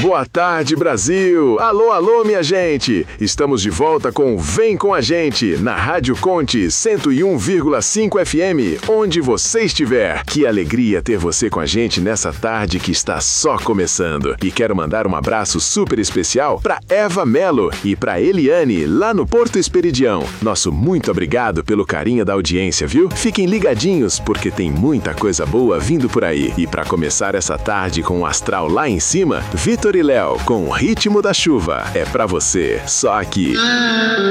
Boa tarde, Brasil! Alô, alô, minha gente! Estamos de volta com Vem Com a Gente, na Rádio Conte 101,5 FM, onde você estiver. Que alegria ter você com a gente nessa tarde que está só começando. E quero mandar um abraço super especial para Eva Melo e para Eliane, lá no Porto Esperidião. Nosso muito obrigado pelo carinho da audiência, viu? Fiquem ligadinhos, porque tem muita coisa boa vindo por aí. E para começar essa tarde com o astral lá em cima, Vitor e Léo com o Ritmo da Chuva. É pra você, só aqui.